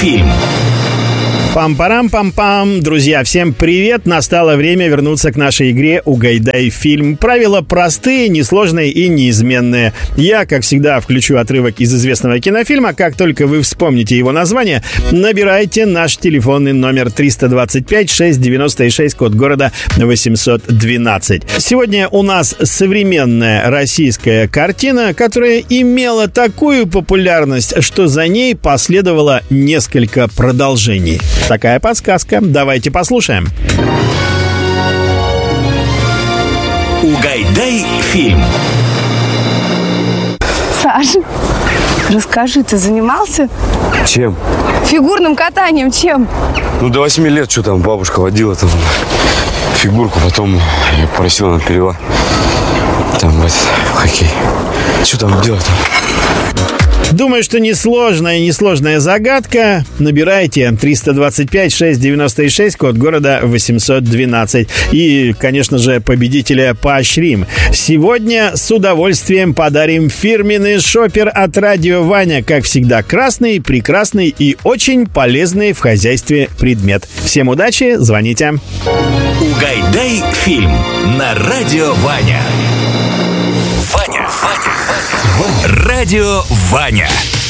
фильм. Пам-парам-пам-пам. Друзья, всем привет! Настало время вернуться к нашей игре «Угадай фильм». Правила простые, несложные и неизменные. Я, как всегда, включу отрывок из известного кинофильма. Как только вы вспомните его название, набирайте наш телефонный номер 325-696, код города 812. Сегодня у нас современная российская картина, которая имела такую популярность, что за ней последовало несколько продолжений. Такая подсказка. Давайте послушаем. Угадай фильм. Саша, расскажи, ты занимался? Чем? Фигурным катанием чем? Ну, до 8 лет, что там, бабушка водила там фигурку, потом я просила, она перевела там в хоккей. Что там делать-то? Думаю, что несложная загадка. Набирайте 325-696, код города 812. И, конечно же, победителя поощрим. Сегодня с удовольствием подарим фирменный шопер от Радио Ваня. Как всегда, красный, прекрасный и очень полезный в хозяйстве предмет. Всем удачи, звоните. Угадай фильм на Радио Ваня. Радио Ваня.